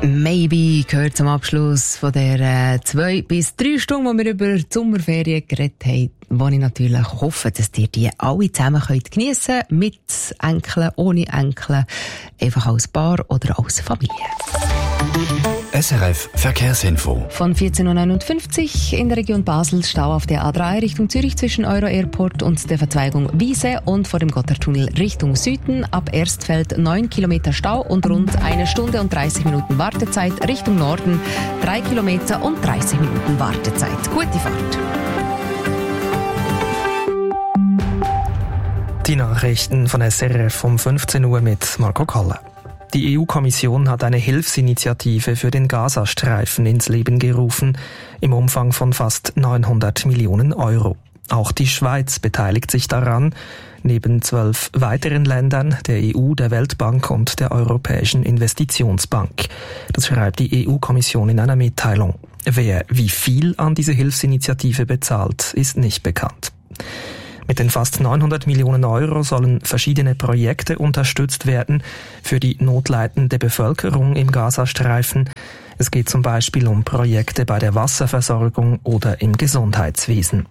Maybe gehört zum Abschluss von der 2 bis 3 Stunden, wo wir über die Sommerferien geredet haben, wo ich natürlich hoffe, dass ihr die alle zusammen geniessen könnt, mit Enkeln, ohne Enkeln, einfach als Paar oder als Familie. SRF Verkehrsinfo. Von 14.59 Uhr in der Region Basel Stau auf der A3 Richtung Zürich zwischen Euro Airport und der Verzweigung Wiese und vor dem Gotthardtunnel Richtung Süden. Ab Erstfeld 9 Kilometer Stau und rund 1 Stunde und 30 Minuten Wartezeit. Richtung Norden 3 Kilometer und 30 Minuten Wartezeit. Gute Fahrt. Die Nachrichten von SRF um 15 Uhr mit Marco Kalle. Die EU-Kommission hat eine Hilfsinitiative für den Gazastreifen ins Leben gerufen, im Umfang von fast 900 Millionen Euro. Auch die Schweiz beteiligt sich daran, neben 12 weiteren Ländern, der EU, der Weltbank und der Europäischen Investitionsbank. Das schreibt die EU-Kommission in einer Mitteilung. Wer wie viel an diese Hilfsinitiative bezahlt, ist nicht bekannt. Mit den fast 900 Millionen Euro sollen verschiedene Projekte unterstützt werden für die notleidende Bevölkerung im Gazastreifen. Es geht zum Beispiel um Projekte bei der Wasserversorgung oder im Gesundheitswesen.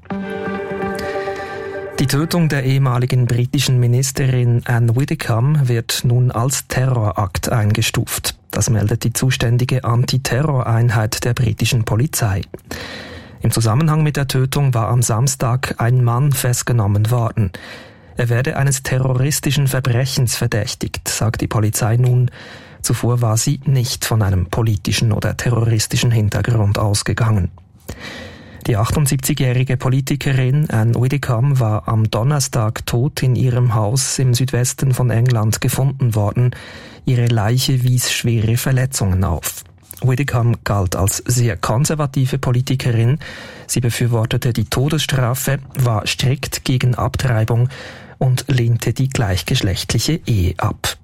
Die Tötung der ehemaligen britischen Ministerin Anne Widdecombe wird nun als Terrorakt eingestuft. Das meldet die zuständige Antiterroreinheit der britischen Polizei. Im Zusammenhang mit der Tötung war am Samstag ein Mann festgenommen worden. Er werde eines terroristischen Verbrechens verdächtigt, sagt die Polizei nun. Zuvor war sie nicht von einem politischen oder terroristischen Hintergrund ausgegangen. Die 78-jährige Politikerin Anne Widdecombe war am Donnerstag tot in ihrem Haus im Südwesten von England gefunden worden. Ihre Leiche wies schwere Verletzungen auf. Widdecombe galt als sehr konservative Politikerin. Sie befürwortete die Todesstrafe, war strikt gegen Abtreibung und lehnte die gleichgeschlechtliche Ehe ab.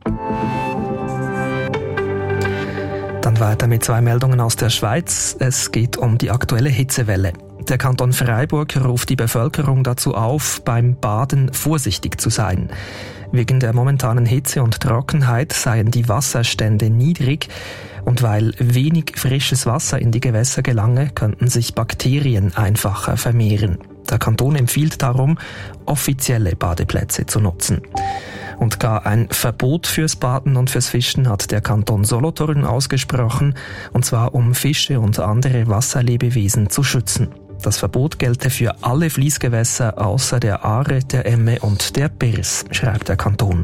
Dann weiter mit 2 Meldungen aus der Schweiz. Es geht um die aktuelle Hitzewelle. Der Kanton Freiburg ruft die Bevölkerung dazu auf, beim Baden vorsichtig zu sein. Wegen der momentanen Hitze und Trockenheit seien die Wasserstände niedrig und weil wenig frisches Wasser in die Gewässer gelange, könnten sich Bakterien einfacher vermehren. Der Kanton empfiehlt darum, offizielle Badeplätze zu nutzen. Und gar ein Verbot fürs Baden und fürs Fischen hat der Kanton Solothurn ausgesprochen, und zwar um Fische und andere Wasserlebewesen zu schützen. Das Verbot gelte für alle Fließgewässer außer der Aare, der Emme und der Birs, schreibt der Kanton.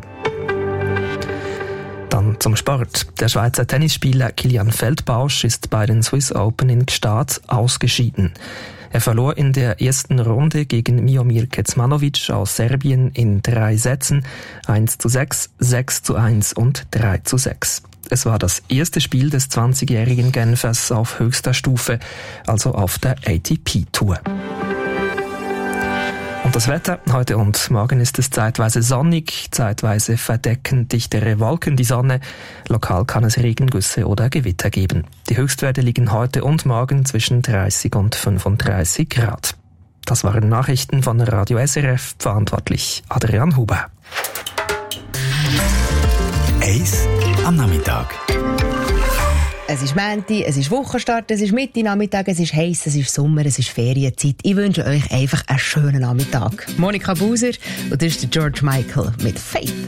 Dann zum Sport. Der Schweizer Tennisspieler Kilian Feldbausch ist bei den Swiss Open in Gstaad ausgeschieden. Er verlor in der ersten Runde gegen Miomir Kecmanovic aus Serbien in 3 Sätzen 1:6, 6:1 und 3:6. Es war das erste Spiel des 20-jährigen Genfers auf höchster Stufe, also auf der ATP-Tour. Und das Wetter, heute und morgen ist es zeitweise sonnig, zeitweise verdecken dichtere Wolken die Sonne. Lokal kann es Regengüsse oder Gewitter geben. Die Höchstwerte liegen heute und morgen zwischen 30 und 35 Grad. Das waren Nachrichten von Radio SRF, verantwortlich Adrian Huber. Eis am Nachmittag. Es ist Montag, es ist Wochenstart, es ist Mitte Nachmittag, es ist heiß, es ist Sommer, es ist Ferienzeit. Ich wünsche euch einfach einen schönen Nachmittag. Monika Buser und das ist der George Michael mit Faith.